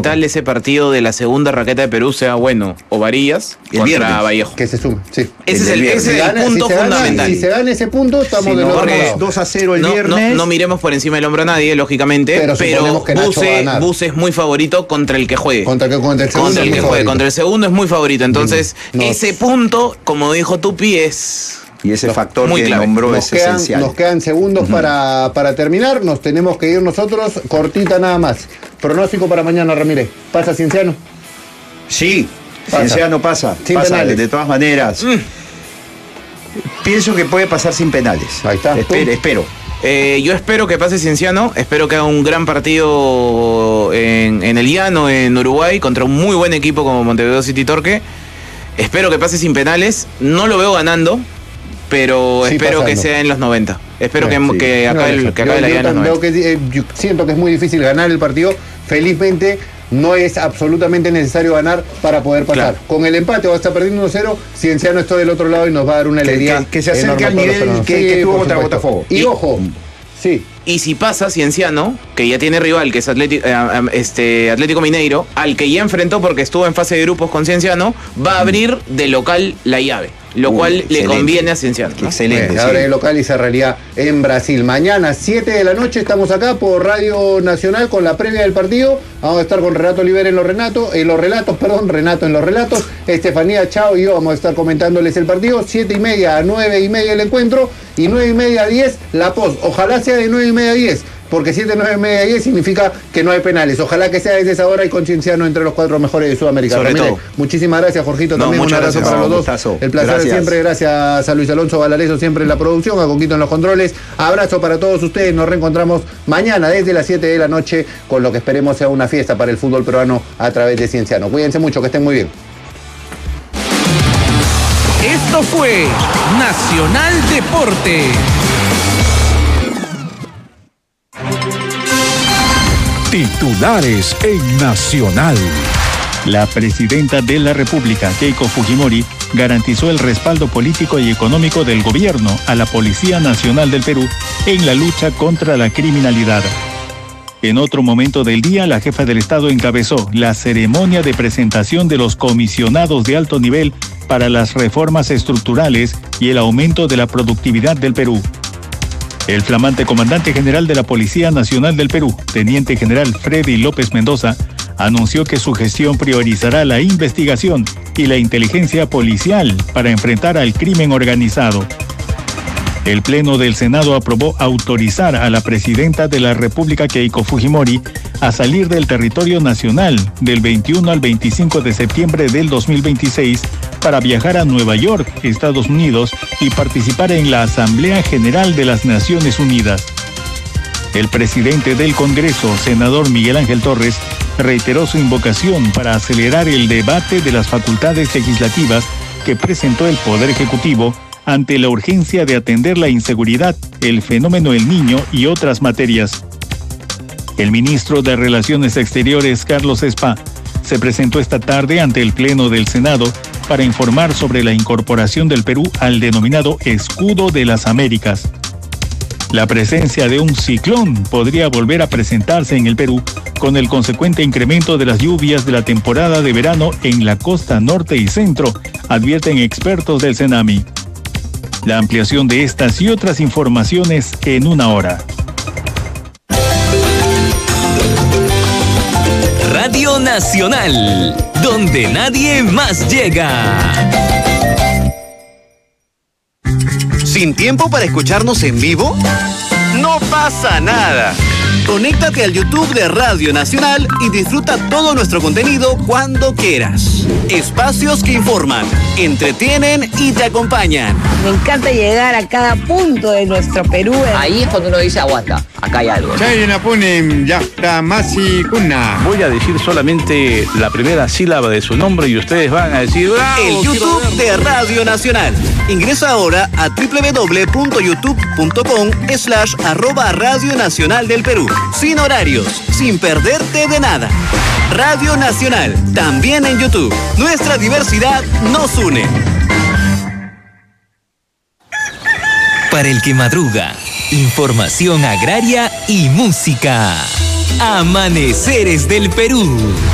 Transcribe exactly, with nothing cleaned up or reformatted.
fundamental ese partido de la segunda raqueta de Perú sea bueno, o Varillas el contra viernes. Vallejo. Que se sume, sí. Ese es el, ese es el gana, punto si se gana, fundamental. Si se gana ese punto, estamos Si de no, nuevo porque dos a cero el no, viernes. No, no miremos por encima del hombro a nadie, lógicamente, Pero pero, suponemos que Nacho va a Buse, ganar. Buse es muy favorito contra el que juegue. Contra, que- contra el segundo. Contra el es que muy juegue, favorito. contra el segundo es muy favorito. Entonces, No. ese punto, como dijo Tupi, es... Y ese Nos- factor muy que clave. nombró Nos es quedan, esencial. nos quedan segundos uh-huh. para, para terminar. Nos tenemos que ir nosotros. Cortita nada más. Pronóstico para mañana, Ramírez. ¿Pasa Cienciano? Sí, Pasa. Cienciano pasa. Sin pasa penales. de todas maneras. Mm. Pienso que puede pasar sin penales. Ahí está. Espero. espero. Eh, yo espero que pase Cienciano, espero que haga un gran partido en, en el llano, en Uruguay, contra un muy buen equipo como Montevideo City Torque. Espero que pase sin penales, no lo veo ganando, pero Sí, espero pasando. que sea en los noventa. Espero Bien, que, sí. que acabe, el, que acabe yo, la yo llana en los también noventa. veo que, eh, yo siento que es muy difícil ganar el partido. Felizmente no es absolutamente necesario ganar para poder pasar. Claro. Con el empate va a estar perdiendo uno cero. Cienciano está del otro lado y nos va a dar una Que- alegría. que- que se acerque enorme al a todos los nivel peruanos. que- que tuvo por contra supuesto. Botafogo. Y, Y- ojo, sí. Y si pasa Cienciano, que ya tiene rival, que es Atlético, eh, este, Atlético Mineiro, al que ya enfrentó porque estuvo en fase de grupos con Cienciano, va a abrir de local la llave, lo Uy, cual le excelente. conviene a Cienciano, ¿no? Excelente. Bueno, sí. abre el local y cerraría en Brasil. Mañana, siete de la noche, estamos acá por Radio Nacional con la previa del partido. Vamos a estar con Renato Oliver en los Renatos, en los relatos, perdón, Renato en los relatos, Estefanía Chao y yo vamos a estar comentándoles el partido. Siete y media a nueve y media el encuentro y nueve y media a diez la post. Ojalá sea de nueve y media a diez. Porque siete, nueve y media, diez significa que no hay penales. Ojalá que sea desde esa hora y con Cienciano entre los cuatro mejores de Sudamérica. Sobre Ramírez, todo. muchísimas gracias, Jorgito. No, También un muchas abrazo gracias. para los No, dos. gustazo. El placer Gracias. es siempre. Gracias a Luis Alonso Valaleso siempre en la producción, a Conquito en los controles. Abrazo para todos ustedes. Nos reencontramos mañana desde las siete de la noche con lo que esperemos sea una fiesta para el fútbol peruano a través de Cienciano. Cuídense mucho, que estén muy bien. Esto fue Nacional Deporte. Titulares en Nacional. La presidenta de la República, Keiko Fujimori, garantizó el respaldo político y económico del gobierno a la Policía Nacional del Perú en la lucha contra la criminalidad. En otro momento del día, la jefa del Estado encabezó la ceremonia de presentación de los comisionados de alto nivel para las reformas estructurales y el aumento de la productividad del Perú. El flamante comandante general de la Policía Nacional del Perú, teniente general Freddy López Mendoza, anunció que su gestión priorizará la investigación y la inteligencia policial para enfrentar al crimen organizado. El Pleno del Senado aprobó autorizar a la presidenta de la República, Keiko Fujimori, a salir del territorio nacional del veintiuno al veinticinco de septiembre del dos mil veintiséis para viajar a Nueva York, Estados Unidos, y participar en la Asamblea General de las Naciones Unidas. El presidente del Congreso, senador Miguel Ángel Torres, reiteró su invocación para acelerar el debate de las facultades legislativas que presentó el Poder Ejecutivo ante la urgencia de atender la inseguridad, el fenómeno El Niño y otras materias. El ministro de Relaciones Exteriores, Carlos Spa, se presentó esta tarde ante el Pleno del Senado para informar sobre la incorporación del Perú al denominado Escudo de las Américas. La presencia de un ciclón podría volver a presentarse en el Perú con el consecuente incremento de las lluvias de la temporada de verano en la costa norte y centro, advierten expertos del CENAMI. La ampliación de estas y otras informaciones en una hora. Radio Nacional, donde nadie más llega. ¿Sin tiempo para escucharnos en vivo? No pasa nada. Conéctate al YouTube de Radio Nacional y disfruta todo nuestro contenido cuando quieras. Espacios que informan, entretienen y te acompañan. Me encanta llegar a cada punto de nuestro Perú. Ahí es cuando uno dice aguanta, acá hay algo. Voy a decir solamente la primera sílaba de su nombre y ustedes van a decir ¡bravo! El YouTube de Radio Nacional. Ingresa ahora a doble u doble u doble u punto youtube punto com slash arroba Radio Nacional del Perú. Sin horarios, sin perderte de nada. Radio Nacional, también en YouTube. Nuestra diversidad nos une. Para el que madruga, información agraria y música. Amaneceres del Perú.